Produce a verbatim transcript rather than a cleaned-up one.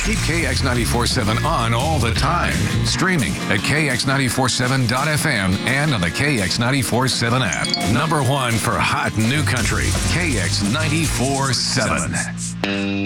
Keep K X ninety-four point seven on all the time. Streaming at K X nine forty-seven dot F M and on the K X ninety-four point seven app. Number one for hot new country, K X ninety-four point seven.